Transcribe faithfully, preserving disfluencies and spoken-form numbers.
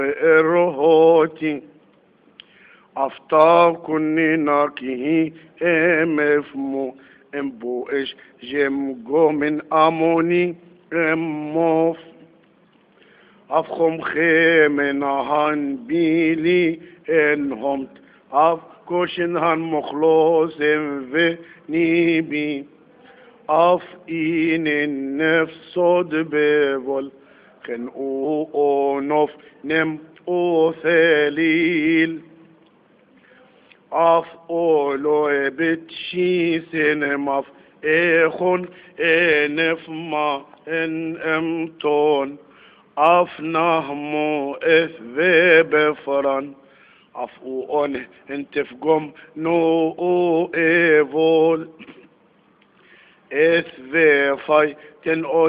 الرهوتي أفطاب كني ناكيه مفمو امبو اش جم جو من اموني اموف افخم خيمن هان بيلي انهم اف كوشن هان مخلوص في نيبي اف ان النفس صد ببول خن او او نوف نم او ثليل اف اولو بتشي سينماف اخون انف ما ان امتون اف نهمو اث ذي بفران اف اون انتفقم نو او ايفول اث ذي فاي تن او